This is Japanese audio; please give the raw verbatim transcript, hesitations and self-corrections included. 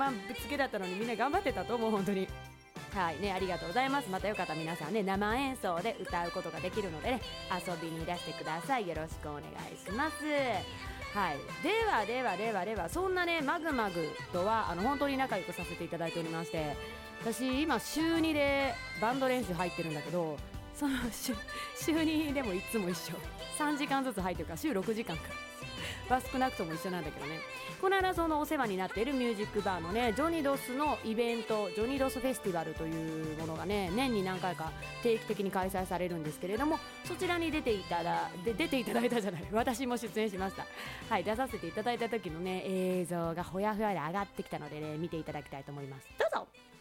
番ぶっつけだったのにみんな頑張ってたと思う本当に。はいね、ありがとうございます。またよかったら皆さんね生演奏で歌うことができるのでね遊びにいらしてください。よろしくお願いします。はい、ではではではではそんなねマグマグとはあの本当に仲良くさせていただいておりまして、私今週にでバンド練習入ってるんだけど、その週、週にでもいつも一緒さんじかんずつ入ってるから週ろくじかんかは少なくとも一緒なんだけどね。この間そのお世話になっているミュージックバーのねジョニドスのイベント、ジョニドスフェスティバルというものがね年に何回か定期的に開催されるんですけれども、そちらに出ていただで出ていただいたじゃない私も出演しました。はい、出させていただいた時のね映像がほやほやで上がってきたのでね見ていただきたいと思います。どうぞ。